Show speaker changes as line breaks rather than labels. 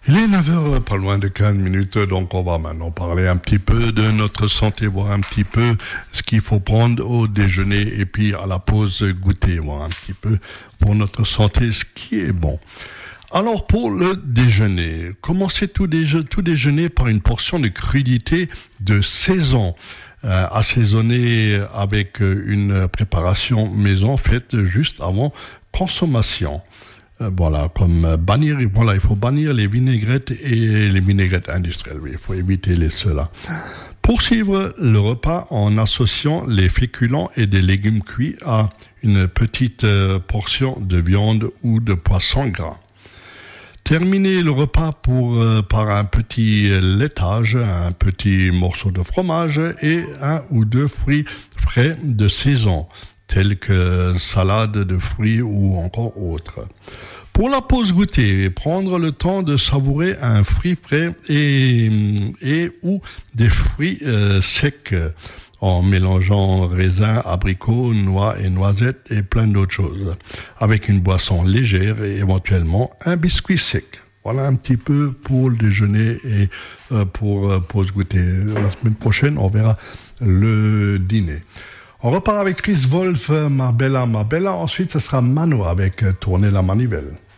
Il est 9h, pas loin de 15 minutes, donc on va maintenant parler un petit peu de notre santé, voir un petit peu ce qu'il faut prendre au déjeuner et puis à la pause goûter, voir un petit peu pour notre santé ce qui est bon. Alors pour le déjeuner, commencez tout déjeuner par une portion de crudité de saison. Assaisonnée avec une préparation maison faite juste avant consommation. Voilà, comme bannir, voilà, il faut bannir les vinaigrettes et les vinaigrettes industrielles. Oui, il faut éviter ceux-là. Poursuivre le repas en associant les féculents et des légumes cuits à une petite portion de viande ou de poisson gras. Terminer le repas par un petit laitage, un petit morceau de fromage et un ou deux fruits frais de saison, tels que salade de fruits ou encore autres. Pour la pause goûter, prendre le temps de savourer un fruit frais et ou des fruits secs en mélangeant raisins, abricots, noix et noisettes et plein d'autres choses, avec une boisson légère et éventuellement un biscuit sec. Voilà un petit peu pour le déjeuner et pour pause goûter. La semaine prochaine, on verra le dîner. On repart avec Chris Wolf, Ma Bella, Ma Bella. Ensuite, ce sera Mano avec Tourner la manivelle.